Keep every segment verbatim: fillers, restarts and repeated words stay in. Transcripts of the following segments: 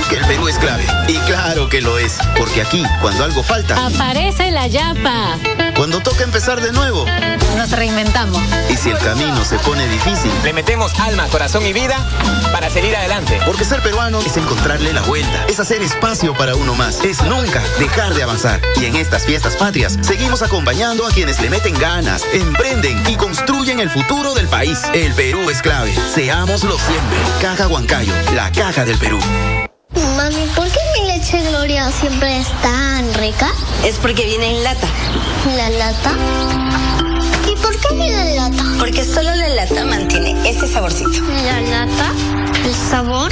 que el Perú es clave. Y claro que lo es, porque aquí, cuando algo falta, aparece la yapa. Cuando toca empezar de nuevo, nos reinventamos. Y si el camino se pone difícil, le metemos alma, corazón y vida para seguir adelante. Porque ser peruano es encontrarle la vuelta, es hacer espacio para uno más, es nunca dejar de avanzar. Y en estas fiestas patrias, seguimos acompañando a quienes le meten ganas, emprenden y construyen el futuro del país. El Perú es clave. Seámoslo siempre. Caja Huancayo, la caja del Perú. Mami, ¿por qué mi leche Gloria siempre es tan rica? Es porque viene en lata. ¿La lata? ¿Y por qué viene en lata? Porque solo la lata mantiene ese saborcito. ¿La lata? ¿El sabor?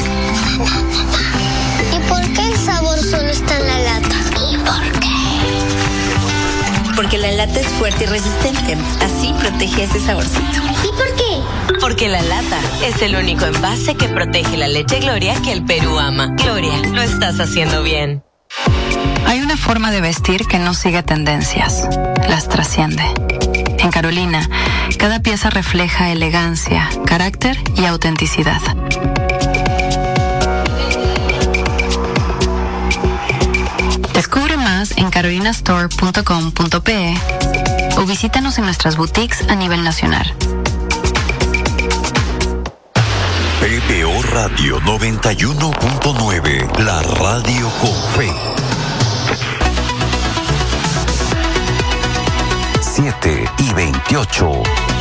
¿Y por qué el sabor solo está en la lata? ¿Y por qué? Porque la lata es fuerte y resistente. Así protege ese saborcito. ¿Y por qué? Porque la lata es el único envase que protege la leche Gloria que el Perú ama. Gloria, lo estás haciendo bien. Hay una forma de vestir que no sigue tendencias, las trasciende. En Carolina, cada pieza refleja elegancia, carácter y autenticidad. Descubre más en carolina store punto com punto pe o visítanos en nuestras boutiques a nivel nacional. P B O Radio noventa y uno punto nueve, la radio con fe. siete y veintiocho.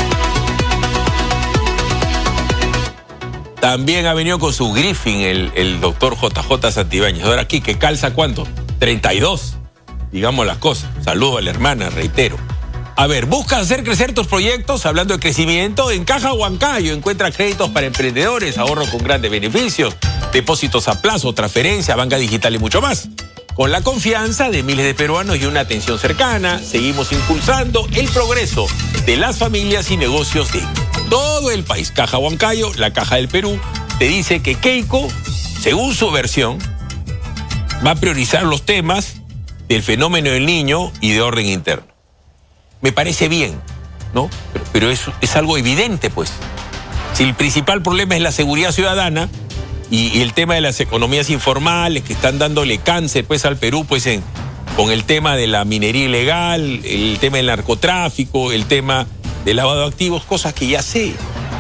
También ha venido con su Griffin el, el doctor J J Santibáñez. Ahora aquí, ¿que calza cuánto? treinta y dos. Digamos las cosas. Saludo a la hermana, reitero. A ver, busca hacer crecer tus proyectos, hablando de crecimiento, en Caja Huancayo. Encuentra créditos para emprendedores, ahorro con grandes beneficios, depósitos a plazo, transferencia, banca digital y mucho más. Con la confianza de miles de peruanos y una atención cercana, seguimos impulsando el progreso de las familias y negocios de todo el país. Caja Huancayo, la caja del Perú, te dice que Keiko, según su versión, va a priorizar los temas del fenómeno del niño y de orden interno. Me parece bien, ¿no? Pero, pero es, es algo evidente, pues. Si el principal problema es la seguridad ciudadana y, y el tema de las economías informales que están dándole cáncer, pues, al Perú, pues, en, con el tema de la minería ilegal, el tema del narcotráfico, el tema del lavado de activos, cosas que ya sé.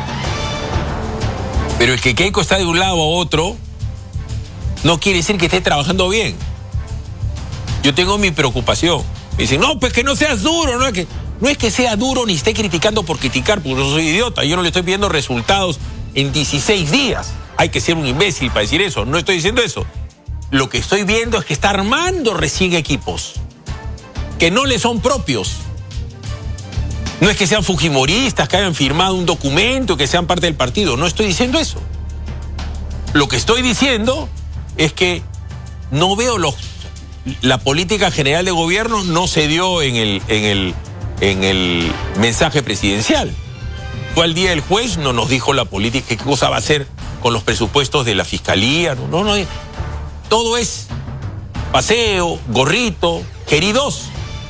Pero el que Keiko está de un lado a otro no quiere decir que esté trabajando bien. Yo tengo mi preocupación. Me dicen, no, pues que no seas duro, no es que, no es que sea duro ni esté criticando por criticar, porque yo soy idiota. Yo no le estoy pidiendo resultados en dieciséis días. Hay que ser un imbécil para decir eso. No estoy diciendo eso. Lo que estoy viendo es que está armando recién equipos que no le son propios. No es que sean fujimoristas, que hayan firmado un documento, que sean parte del partido. No estoy diciendo eso. Lo que estoy diciendo es que no veo los... La política general de gobierno no se dio en el, en el, en el mensaje presidencial. Fue al día del juez, no nos dijo la política, qué cosa va a hacer con los presupuestos de la fiscalía. No, no, no. Todo es paseo, gorrito, queridos.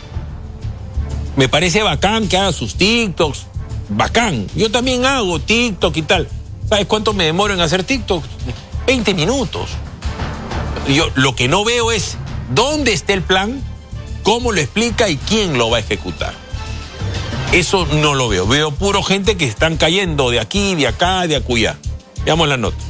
Me parece bacán que haga sus TikToks. Bacán. Yo también hago TikTok y tal. ¿Sabes cuánto me demoro en hacer TikTok? veinte minutos. Yo lo que no veo es dónde está el plan, cómo lo explica y quién lo va a ejecutar. Eso no lo veo. Veo puro gente que están cayendo de aquí, de acá, de acullá. Veamos la nota.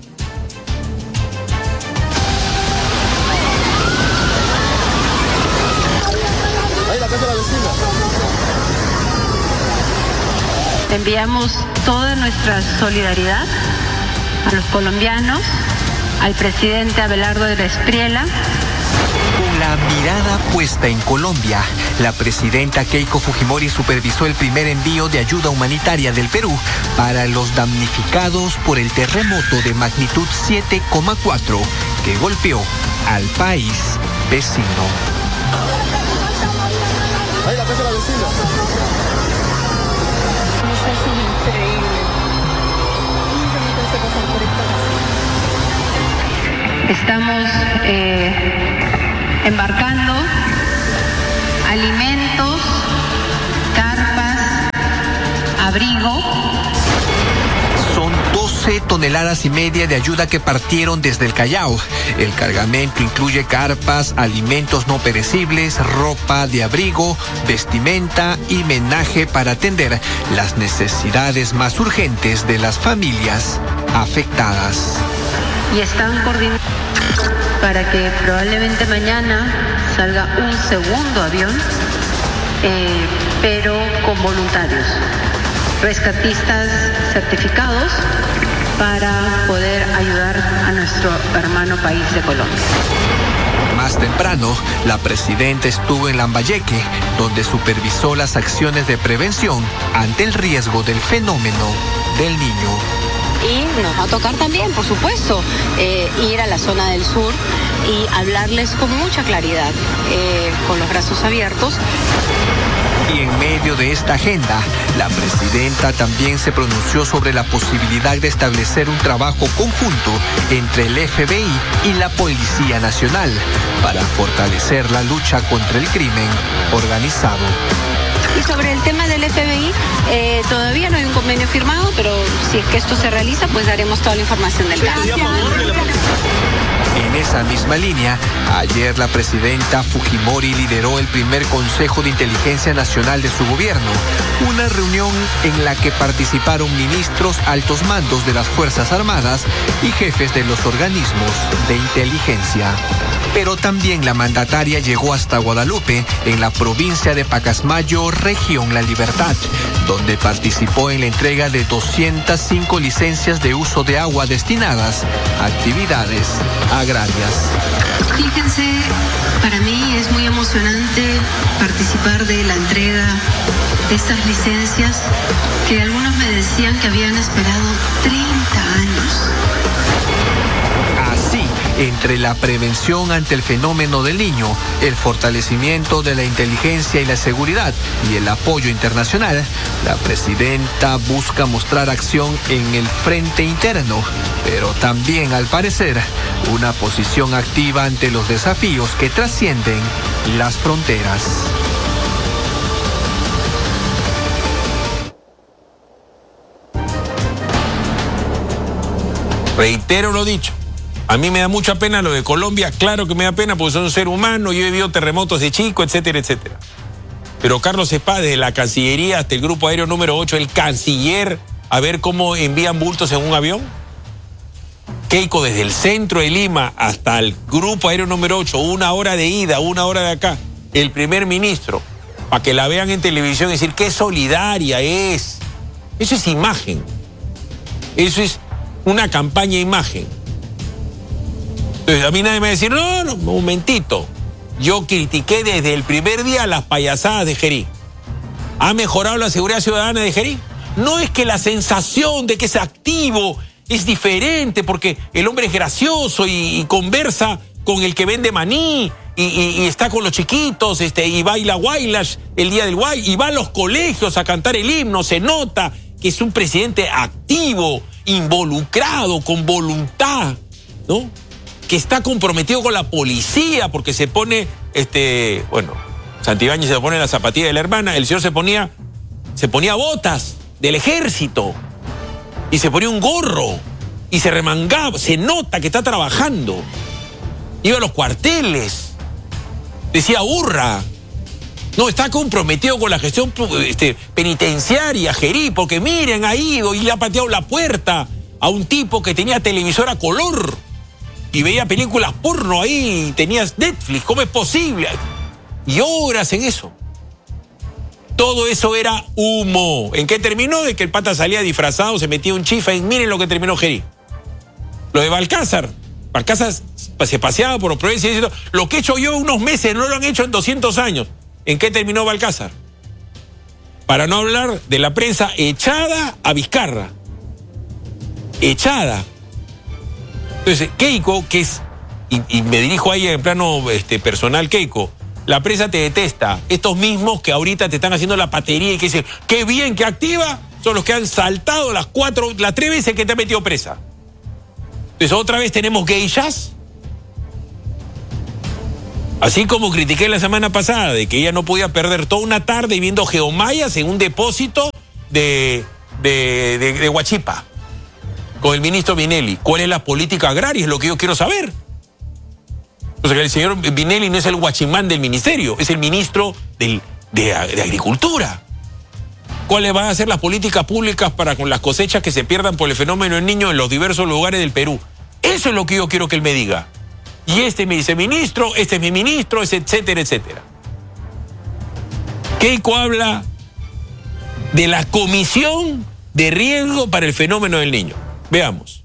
Enviamos toda nuestra solidaridad a los colombianos, al presidente Abelardo de la Espriella. Con la mirada puesta en Colombia, la presidenta Keiko Fujimori supervisó el primer envío de ayuda humanitaria del Perú para los damnificados por el terremoto de magnitud siete coma cuatro que golpeó al país vecino. Ahí la casa de la vecina. Es increíble. Nunca me pensé pasar por esto. Estamos eh, embarcando alimentos, carpas, abrigo. Son dos doce toneladas y media de ayuda que partieron desde el Callao. El cargamento incluye carpas, alimentos no perecibles, ropa de abrigo, vestimenta y menaje para atender las necesidades más urgentes de las familias afectadas. Y están coordinando para que probablemente mañana salga un segundo avión, eh, pero con voluntarios, rescatistas certificados para poder ayudar a nuestro hermano país de Colombia. Más temprano, la presidenta estuvo en Lambayeque, donde supervisó las acciones de prevención ante el riesgo del fenómeno del Niño. Y nos va a tocar también, por supuesto, eh, ir a la zona del sur y hablarles con mucha claridad, eh, con los brazos abiertos. Y en medio de esta agenda, la presidenta también se pronunció sobre la posibilidad de establecer un trabajo conjunto entre el F B I y la Policía Nacional para fortalecer la lucha contra el crimen organizado. Y sobre el tema del F B I, eh, todavía no hay un convenio firmado, pero si es que esto se realiza, pues daremos toda la información del caso. En esa misma línea, ayer la presidenta Fujimori lideró el primer Consejo de Inteligencia Nacional de su gobierno, una reunión en la que participaron ministros, altos mandos de las Fuerzas Armadas y jefes de los organismos de inteligencia. Pero también la mandataria llegó hasta Guadalupe, en la provincia de Pacasmayo, región La Libertad, donde participó en la entrega de doscientas cinco licencias de uso de agua destinadas a actividades agrarias. Fíjense, para mí es muy emocionante participar de la entrega de estas licencias que algunos me decían que habían esperado treinta años. Así, entre la prevención ante el fenómeno del Niño, el fortalecimiento de la inteligencia y la seguridad y el apoyo internacional, la presidenta busca mostrar acción en el frente interno, pero también, al parecer, una posición activa ante los desafíos que trascienden las fronteras. Reitero lo dicho. A mí me da mucha pena lo de Colombia, claro que me da pena porque soy un ser humano, yo he vivido terremotos de chico, etcétera, etcétera. Pero Carlos Espada, desde la Cancillería hasta el Grupo Aéreo número ocho, el canciller, a ver cómo envían bultos en un avión. Keiko, desde el centro de Lima hasta el Grupo Aéreo número ocho, una hora de ida, una hora de acá, el primer ministro, para que la vean en televisión y decir qué solidaria es. Eso es imagen. Eso es una campaña de imagen. Entonces, a mí nadie me va a decir, no, no, un momentito. Yo critiqué desde el primer día las payasadas de Gerí. ¿Ha mejorado la seguridad ciudadana de Gerí? No es que la sensación de que es activo es diferente porque el hombre es gracioso y, y conversa con el que vende maní y, y, y está con los chiquitos este, y baila guaylash el día del guay y va a los colegios a cantar el himno. Se nota que es un presidente activo, involucrado, con voluntad, ¿no? Que está comprometido con la policía porque se pone, este, bueno, Santibáñez se pone la zapatilla de la hermana, el señor se ponía, se ponía botas del ejército y se ponía un gorro y se remangaba, se nota que está trabajando. Iba a los cuarteles, decía hurra. No, está comprometido con la gestión este, penitenciaria, Gerí, porque miren, ha ido y le ha pateado la puerta a un tipo que tenía televisor a color y veía películas porno ahí, tenías Netflix, ¿cómo es posible? Y horas en eso. Todo eso era humo. ¿En qué terminó? De que el pata salía disfrazado, se metía un chifa y miren lo que terminó Gerí. Lo de Balcázar. Balcázar se paseaba por provincias diciendo, lo que he hecho yo unos meses no lo han hecho en doscientos años. ¿En qué terminó Balcázar? Para no hablar de la prensa echada a Vizcarra. Echada. Entonces, Keiko, que es, y, y me dirijo a ella en plano este, personal, Keiko, la prensa te detesta. Estos mismos que ahorita te están haciendo la patería y que dicen, qué bien que activa, son los que han saltado las cuatro, las tres veces que te han metido presa. Entonces, otra vez tenemos geishas. Así como critiqué la semana pasada de que ella no podía perder toda una tarde viendo geomayas en un depósito de, de, de, de Huachipa. con el ministro Vinelli. ¿Cuál es la política agraria? Es lo que yo quiero saber. O sea, que el señor Vinelli no es el guachimán del ministerio, es el ministro del, de, de Agricultura. ¿Cuáles van a ser las políticas públicas para con las cosechas que se pierdan por el fenómeno del Niño en los diversos lugares del Perú? Eso es lo que yo quiero que él me diga. Y este me dice ministro, este es mi ministro, etcétera, etcétera. Keiko habla de la Comisión de Riesgo para el Fenómeno del Niño. Veamos.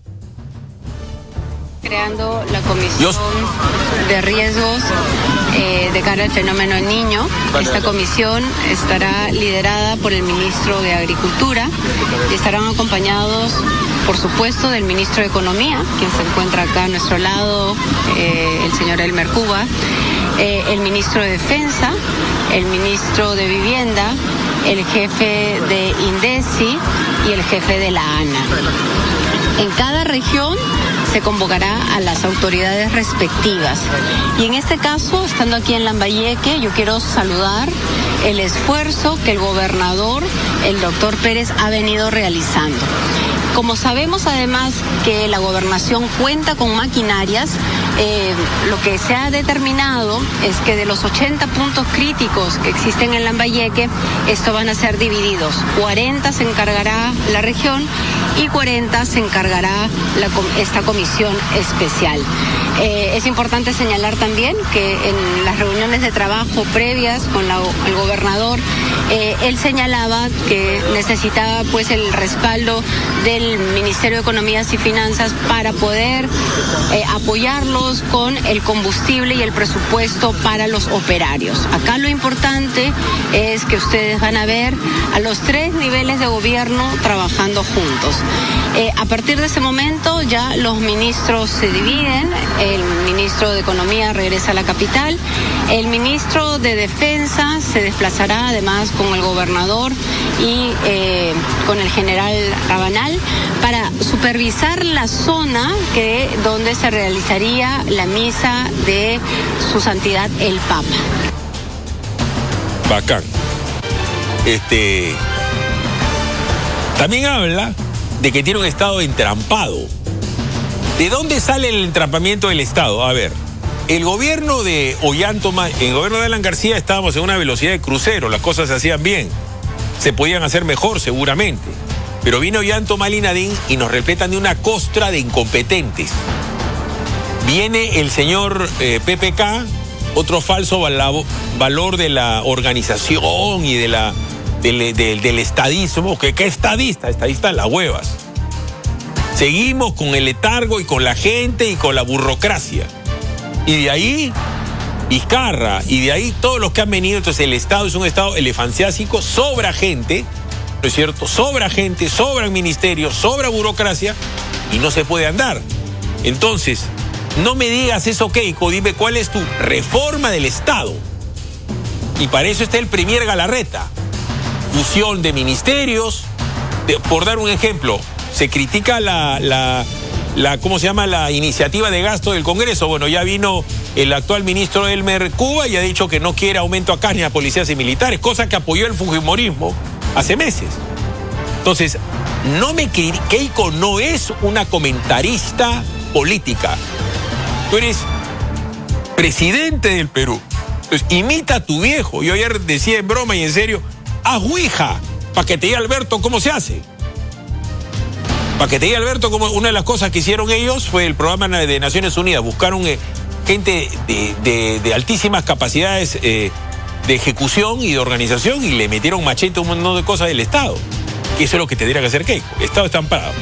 Creando la Comisión de Riesgos eh, de cara al fenómeno del niño. Esta comisión estará liderada por el ministro de Agricultura y estarán acompañados, por supuesto, del ministro de Economía, quien se encuentra acá a nuestro lado, eh, el señor Elmer Cuba, eh, el ministro de Defensa, el ministro de Vivienda, el jefe de INDECI y el jefe de la ANA. En cada región se convocará a las autoridades respectivas. Y en este caso, estando aquí en Lambayeque, yo quiero saludar el esfuerzo que el gobernador, el doctor Pérez, ha venido realizando. Como sabemos además que la gobernación cuenta con maquinarias, eh, lo que se ha determinado es que de los ochenta puntos críticos que existen en Lambayeque, estos van a ser divididos. cuarenta se encargará la región y cuarenta se encargará la, esta comisión especial. Eh, es importante señalar también que en las reuniones de trabajo previas con la, el gobernador, eh, él señalaba que necesitaba pues el respaldo del Ministerio de Economías y Finanzas para poder eh, apoyarlos con el combustible y el presupuesto para los operarios. Acá lo importante es que ustedes van a ver a los tres niveles de gobierno trabajando juntos. Eh, a partir de ese momento ya los ministros se dividen, el ministro de Economía regresa a la capital, el ministro de Defensa se desplazará además con el gobernador y eh, con el general Rabanal para supervisar la zona que, donde se realizaría la misa de su santidad el Papa. Bacán. Este también habla de que tiene un Estado entrampado. ¿De dónde sale el entrampamiento del Estado? A ver, el gobierno de Ollantaytambo, en el gobierno de Alan García estábamos en una velocidad de crucero, las cosas se hacían bien, se podían hacer mejor seguramente, pero vino Ollantaytambo Malinadín y nos repletan de una costra de incompetentes. Viene el señor eh, P P K, otro falso val valor de la organización y de la Del, del, del estadismo, que qué estadista, estadista las huevas. Seguimos con el letargo y con la gente y con la burocracia. Y de ahí, Vizcarra, y de ahí todos los que han venido. Entonces el Estado es un Estado elefanciásico, sobra gente, ¿no es cierto? Sobra gente, sobran ministerios, sobra burocracia y no se puede andar. Entonces, no me digas eso, Keiko, dime cuál es tu reforma del Estado. Y para eso está el Premier Galarreta. Fusión de ministerios, de, por dar un ejemplo, se critica la, la, la, ¿cómo se llama? La iniciativa de gasto del Congreso. Bueno, ya vino el actual ministro Elmer Cuba y ha dicho que no quiere aumento a carne a policías y militares, cosa que apoyó el fujimorismo hace meses. Entonces, no me Keiko no es una comentarista política. Tú eres presidente del Perú. Entonces, imita a tu viejo. Yo ayer decía en broma y en serio, haz Ouija, para que te diga Alberto cómo se hace. Para que te diga Alberto cómo una de las cosas que hicieron ellos fue el programa de Naciones Unidas. Buscaron eh, gente de, de, de altísimas capacidades eh, de ejecución y de organización y le metieron machete a un montón de cosas del Estado. Y eso es lo que tendría que hacer Keiko. El Estado está amparado.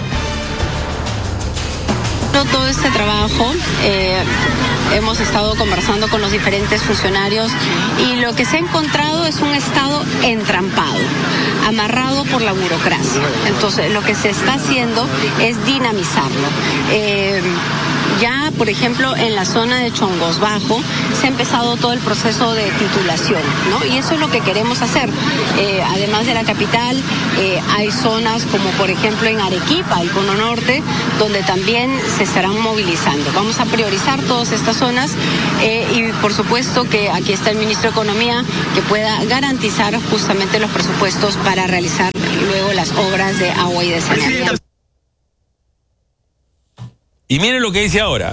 Todo este trabajo, eh, hemos estado conversando con los diferentes funcionarios y lo que se ha encontrado es un Estado entrampado, amarrado por la burocracia. Entonces, lo que se está haciendo es dinamizarlo. Eh, Ya, por ejemplo, en la zona de Chongos Bajo se ha empezado todo el proceso de titulación, ¿no? Y eso es lo que queremos hacer. Eh, además de la capital, eh, hay zonas como, por ejemplo, en Arequipa, el Cono Norte, donde también se estarán movilizando. Vamos a priorizar todas estas zonas eh, y, por supuesto, que aquí está el ministro de Economía que pueda garantizar justamente los presupuestos para realizar luego las obras de agua y de saneamiento. Y miren lo que dice ahora.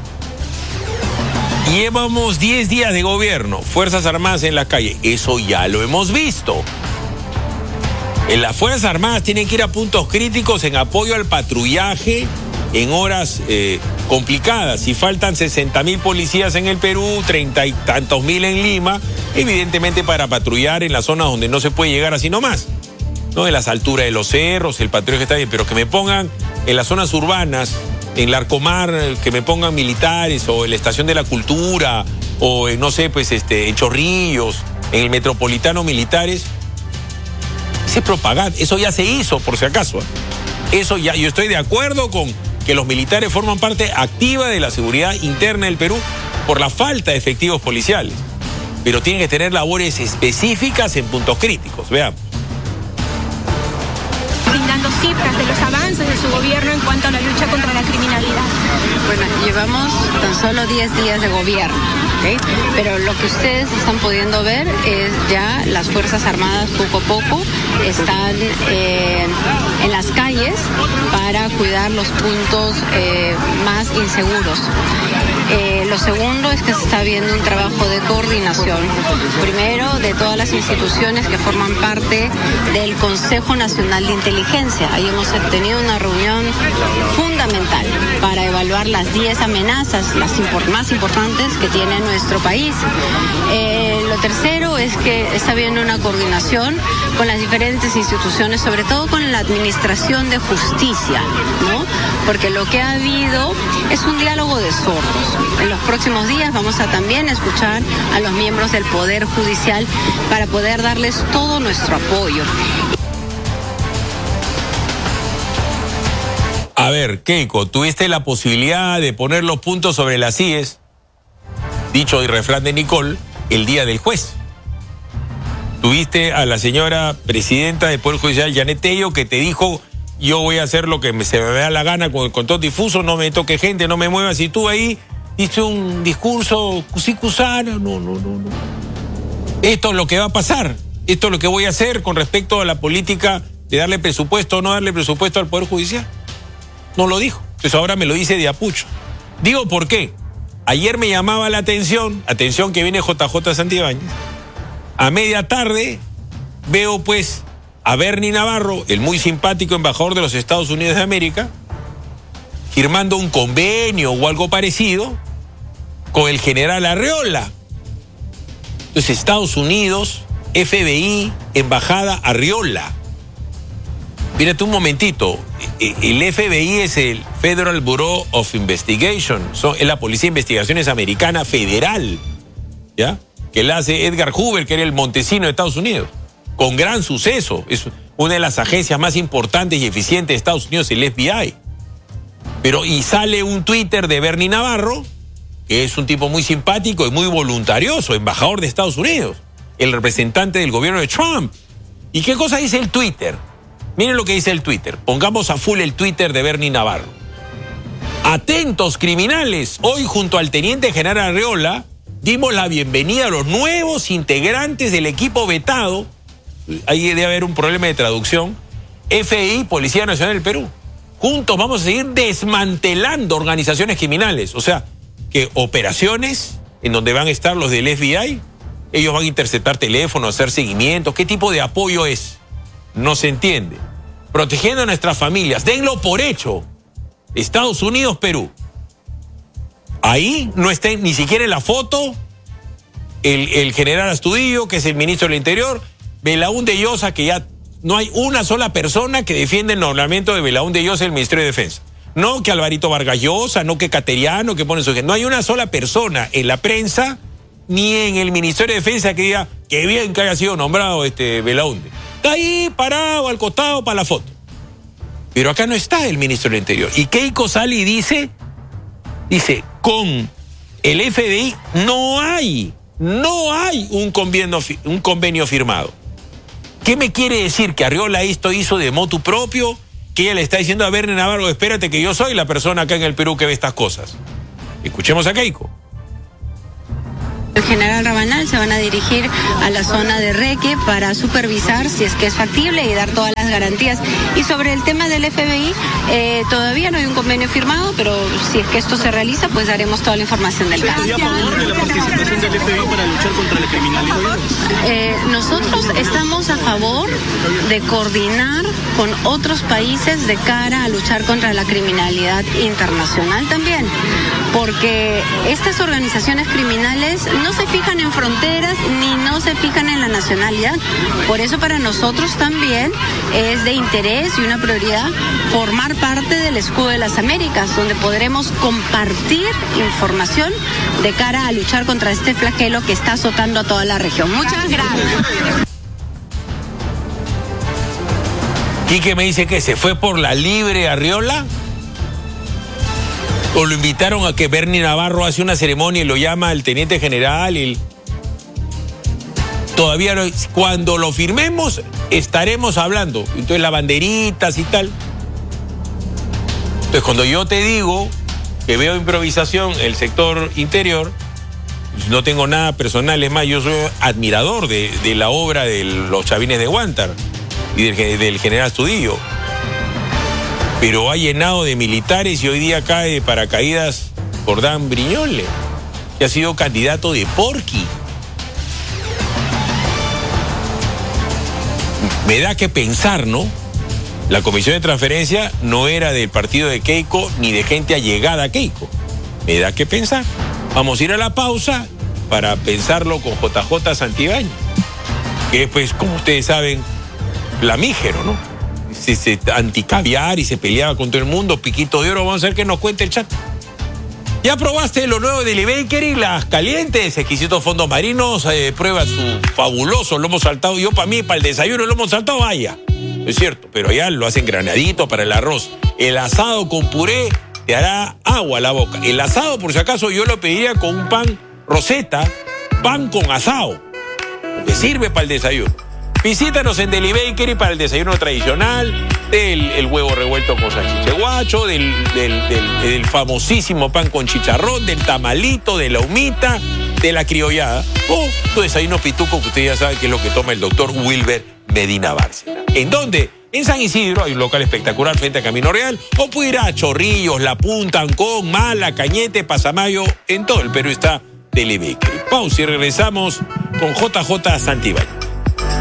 Llevamos diez días de gobierno, Fuerzas Armadas en la calle. Eso ya lo hemos visto. En las Fuerzas Armadas tienen que ir a puntos críticos en apoyo al patrullaje en horas eh, complicadas. Si faltan sesenta mil policías en el Perú, treinta y tantos mil en Lima, evidentemente para patrullar en las zonas donde no se puede llegar así nomás, ¿no? En las alturas de los cerros, el patrullaje está bien, pero que me pongan en las zonas urbanas, en Larcomar, que me pongan militares, o en la Estación de la Cultura, o en, no sé, pues este, en Chorrillos, en el Metropolitano militares. Esa es propaganda, eso ya se hizo, por si acaso. Eso ya, yo estoy de acuerdo con que los militares forman parte activa de la seguridad interna del Perú por la falta de efectivos policiales. Pero tienen que tener labores específicas en puntos críticos. Veamos. Brindando cifras de los avances de su gobierno en cuanto a la lucha contra la criminalidad. Bueno, llevamos tan solo diez días de gobierno, ¿okay? Pero lo que ustedes están pudiendo ver es ya las Fuerzas Armadas poco a poco están eh, en las calles para cuidar los puntos eh, más inseguros. Eh, lo segundo es que se está viendo un trabajo de coordinación, primero de todas las instituciones que forman parte del Consejo Nacional de Inteligencia. Ahí hemos tenido una reunión fundamental para evaluar las diez amenazas las import- más importantes que tiene nuestro país. Eh, lo tercero es que está habiendo una coordinación con las diferentes instituciones, sobre todo con la Administración de Justicia, ¿no? Porque lo que ha habido es un diálogo de sordos. En los próximos días vamos a también escuchar a los miembros del Poder Judicial para poder darles todo nuestro apoyo. A ver, Keiko, ¿tuviste la posibilidad de poner los puntos sobre las íes, dicho y refrán de Nicole, el día del juez? Tuviste a la señora presidenta del Poder Judicial, Janet Tello, que te dijo: yo voy a hacer lo que me, se me da la gana con el control difuso, no me toque gente, no me muevas. Y tú ahí diste un discurso cusicusano, no, no, no, no. Esto es lo que va a pasar, esto es lo que voy a hacer con respecto a la política de darle presupuesto o no darle presupuesto al Poder Judicial. No lo dijo, entonces ahora me lo dice de apucho. Digo, ¿por qué? Ayer me llamaba la atención, atención que viene J J Santibáñez, a media tarde veo pues a Bernie Navarro, el muy simpático embajador de los Estados Unidos de América, firmando un convenio o algo parecido con el general Arriola. Entonces, Estados Unidos, F B I, Embajada Arriola. Mírate un momentito, el F B I es el Federal Bureau of Investigation, es la Policía de Investigaciones Americana Federal, ¿ya? Que la hace Edgar Hoover, que era el Montesino de Estados Unidos, con gran suceso. Es una de las agencias más importantes y eficientes de Estados Unidos, el F B I. Pero, y sale un Twitter de Bernie Navarro, que es un tipo muy simpático y muy voluntarioso, embajador de Estados Unidos, el representante del gobierno de Trump. ¿Y qué cosa dice el Twitter? Miren lo que dice el Twitter. Pongamos a full el Twitter de Bernie Navarro. Atentos, criminales. Hoy, junto al teniente general Arriola, dimos la bienvenida a los nuevos integrantes del equipo vetado. Ahí debe haber un problema de traducción. F B I, Policía Nacional del Perú. Juntos vamos a seguir desmantelando organizaciones criminales. O sea, que operaciones en donde van a estar los del F B I, ellos van a interceptar teléfonos, hacer seguimientos. ¿Qué tipo de apoyo es? No se entiende. Protegiendo a nuestras familias. Denlo por hecho. Estados Unidos, Perú. Ahí no está ni siquiera en la foto el, el general Astudillo, que es el ministro del Interior, Belaúnde Llosa, que ya no hay una sola persona que defiende el nombramiento de Belaúnde Llosa en el Ministerio de Defensa. No que Alvarito Vargas Llosa, no que Cateriano, que pone su gente. No hay una sola persona en la prensa ni en el Ministerio de Defensa que diga que bien que haya sido nombrado este Belaúnde. Está ahí parado al costado para la foto. Pero acá no está el ministro del Interior. Y Keiko sale y dice, dice, con el F B I no hay, no hay un convenio, un convenio firmado. ¿Qué me quiere decir? ¿Que Arriola esto hizo de motu propio? ¿Que ella le está diciendo a Bernie Navarro, espérate que yo soy la persona acá en el Perú que ve estas cosas? Escuchemos a Keiko. El general Rabanal se van a dirigir a la zona de Reque para supervisar si es que es factible y dar todas las garantías. Y sobre el tema del F B I, eh, todavía no hay un convenio firmado, pero si es que esto se realiza, pues daremos toda la información del caso. ¿Estaría a favor de la participación del F B I para luchar contra la criminalidad? Eh, nosotros estamos a favor de coordinar con otros países de cara a luchar contra la criminalidad internacional también, porque estas organizaciones criminales no se fijan en fronteras ni no se fijan en la nacionalidad. Por eso para nosotros también es de interés y una prioridad formar parte del Escudo de las Américas, donde podremos compartir información de cara a luchar contra este flagelo que está azotando a toda la región. Muchas gracias. Quique me dice que se fue por la libre Arriola. ¿O lo invitaron a que Bernie Navarro hace una ceremonia y lo llama el teniente general? Y todavía no, cuando lo firmemos estaremos hablando. Entonces las banderitas y tal. Entonces cuando yo te digo que veo improvisación en el sector interior, no tengo nada personal. Es más, yo soy admirador de, de la obra de los Chavines de Huántar y del, del general Astudillo. Pero ha llenado de militares y hoy día cae de paracaídas por Dan Briñole, que ha sido candidato de Porqui. Me da que pensar, ¿no? La comisión de transferencia no era del partido de Keiko ni de gente allegada a Keiko. Me da que pensar. Vamos a ir a la pausa para pensarlo con J J Santibáñez, que es, pues, como ustedes saben, flamígero, ¿no? Se, se anticaviar y se peleaba con todo el mundo, piquito de oro. Vamos a ver qué nos cuenta el chat. ¿Ya probaste lo nuevo de Bakery, las calientes, exquisitos fondos marinos? Eh, prueba su fabuloso lomo saltado. Yo para mí, para el desayuno, el lomo saltado, vaya. Es cierto, pero ya lo hacen granadito para el arroz. El asado con puré te hará agua a la boca. El asado, por si acaso, yo lo pediría con un pan roseta, pan con asado, que sirve para el desayuno. Visítanos en Deli Bakery para el desayuno tradicional, del el huevo revuelto con salchicha guacho, del, del, del, del famosísimo pan con chicharrón, del tamalito, de la humita, de la criollada, o tu desayuno pituco, que usted ya sabe que es lo que toma el doctor Wilber Medina Bárcena. ¿En dónde? En San Isidro hay un local espectacular frente a Camino Real, o puede ir a Chorrillos, La Punta, Ancón, Mala, Cañete, Pasamayo, en todo el Perú está Deli Bakery. Pausa y regresamos con J J Santibáñez.